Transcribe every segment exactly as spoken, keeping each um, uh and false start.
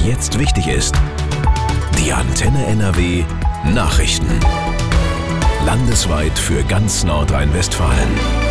jetzt wichtig ist. Die Antenne N R W Nachrichten. Landesweit für ganz Nordrhein-Westfalen.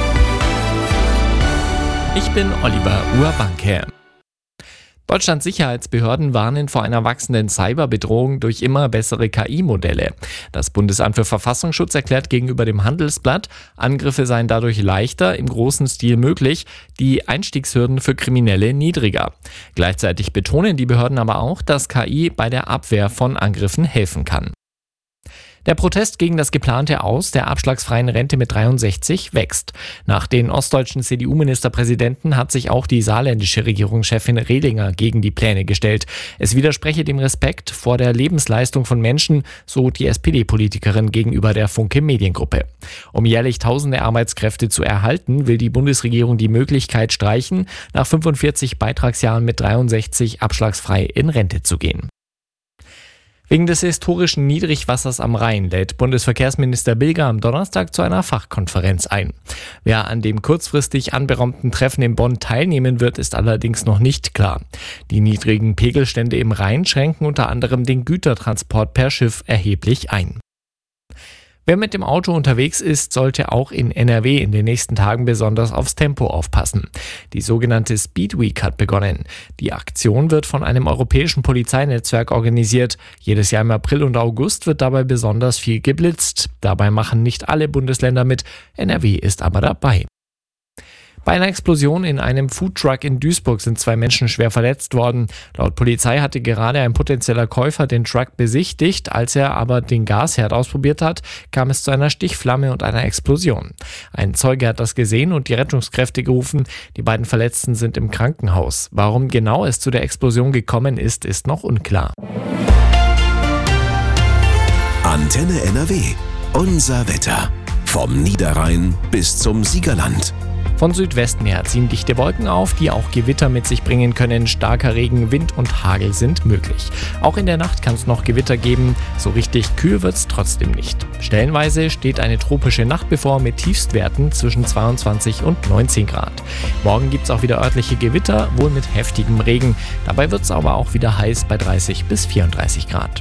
Ich bin Oliver Urbanke. Deutschlands Sicherheitsbehörden warnen vor einer wachsenden Cyberbedrohung durch immer bessere K I-Modelle. Das Bundesamt für Verfassungsschutz erklärt gegenüber dem Handelsblatt, Angriffe seien dadurch leichter, im großen Stil möglich, die Einstiegshürden für Kriminelle niedriger. Gleichzeitig betonen die Behörden aber auch, dass K I bei der Abwehr von Angriffen helfen kann. Der Protest gegen das geplante Aus der abschlagsfreien Rente mit dreiundsechzig wächst. Nach den ostdeutschen C D U-Ministerpräsidenten hat sich auch die saarländische Regierungschefin Rehlinger gegen die Pläne gestellt. Es widerspreche dem Respekt vor der Lebensleistung von Menschen, so die S P D-Politikerin gegenüber der Funke Mediengruppe. Um jährlich tausende Arbeitskräfte zu erhalten, will die Bundesregierung die Möglichkeit streichen, nach fünfundvierzig Beitragsjahren mit dreiundsechzig abschlagsfrei in Rente zu gehen. Wegen des historischen Niedrigwassers am Rhein lädt Bundesverkehrsminister Bilger am Donnerstag zu einer Fachkonferenz ein. Wer an dem kurzfristig anberaumten Treffen in Bonn teilnehmen wird, ist allerdings noch nicht klar. Die niedrigen Pegelstände im Rhein schränken unter anderem den Gütertransport per Schiff erheblich ein. Wer mit dem Auto unterwegs ist, sollte auch in N R W in den nächsten Tagen besonders aufs Tempo aufpassen. Die sogenannte Speed Week hat begonnen. Die Aktion wird von einem europäischen Polizeinetzwerk organisiert. Jedes Jahr im April und August wird dabei besonders viel geblitzt. Dabei machen nicht alle Bundesländer mit. N R W ist aber dabei. Bei einer Explosion in einem Foodtruck in Duisburg sind zwei Menschen schwer verletzt worden. Laut Polizei hatte gerade ein potenzieller Käufer den Truck besichtigt. Als er aber den Gasherd ausprobiert hat, kam es zu einer Stichflamme und einer Explosion. Ein Zeuge hat das gesehen und die Rettungskräfte gerufen. Die beiden Verletzten sind im Krankenhaus. Warum genau es zu der Explosion gekommen ist, ist noch unklar. Antenne N R W. Unser Wetter. Vom Niederrhein bis zum Siegerland. Von Südwesten her ziehen dichte Wolken auf, die auch Gewitter mit sich bringen können. Starker Regen, Wind und Hagel sind möglich. Auch in der Nacht kann es noch Gewitter geben. So richtig kühl wird es trotzdem nicht. Stellenweise steht eine tropische Nacht bevor mit Tiefstwerten zwischen zweiundzwanzig und neunzehn Grad. Morgen gibt es auch wieder örtliche Gewitter, wohl mit heftigem Regen. Dabei wird es aber auch wieder heiß bei dreißig bis vierunddreißig Grad.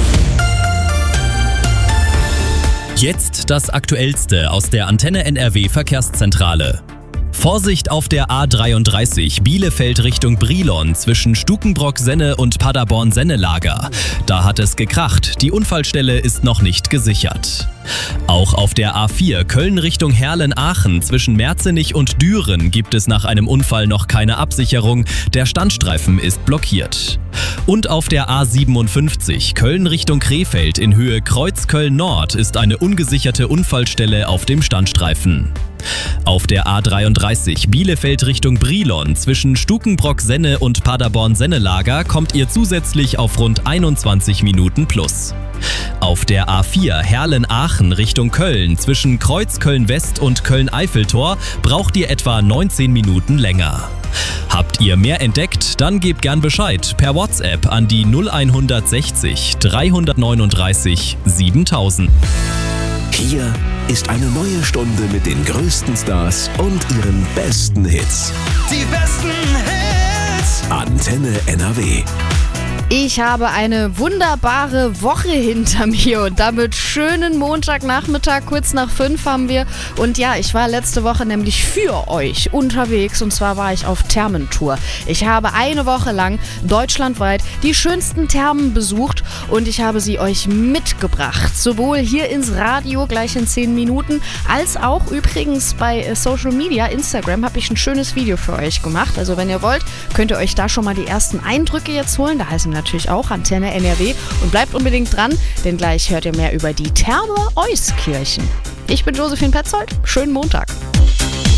Jetzt das Aktuellste aus der Antenne N R W Verkehrszentrale. Vorsicht auf der A dreiunddreißig Bielefeld Richtung Brilon zwischen Stukenbrock-Senne und Paderborn-Senne-Lager. Da hat es gekracht, die Unfallstelle ist noch nicht gesichert. Auch auf der A vier Köln Richtung Herlen-Aachen zwischen Merzenich und Düren gibt es nach einem Unfall noch keine Absicherung, der Standstreifen ist blockiert. Und auf der A siebenundfünfzig Köln Richtung Krefeld in Höhe Kreuzköln Nord ist eine ungesicherte Unfallstelle auf dem Standstreifen. Auf der A dreiunddreißig Bielefeld Richtung Brilon zwischen Stukenbrock-Senne und Paderborn-Senne-Lager kommt ihr zusätzlich auf rund einundzwanzig Minuten plus. Auf der A vier Herlen-Aachen Richtung Köln zwischen Kreuzköln-West und Köln-Eiffeltor braucht ihr etwa neunzehn Minuten länger. Habt ihr mehr entdeckt? Dann gebt gern Bescheid per WhatsApp an die null sechzig dreihundertneununddreißig siebentausend. Hier ist eine neue Stunde mit den größten Stars und ihren besten Hits. Die besten Hits. Antenne N R W. Ich habe eine wunderbare Woche hinter mir und damit schönen Montagnachmittag, kurz nach fünf haben wir. Und ja, ich war letzte Woche nämlich für euch unterwegs und zwar war ich auf Thermentour. Ich habe eine Woche lang deutschlandweit die schönsten Thermen besucht und ich habe sie euch mitgebracht. Sowohl hier ins Radio gleich in zehn Minuten, als auch übrigens bei Social Media, Instagram, habe ich ein schönes Video für euch gemacht. Also wenn ihr wollt, könnt ihr euch da schon mal die ersten Eindrücke jetzt holen. Da heißen wir natürlich auch Antenne N R W und bleibt unbedingt dran, denn gleich hört ihr mehr über die Therme Euskirchen. Ich bin Josephine Petzold, schönen Montag.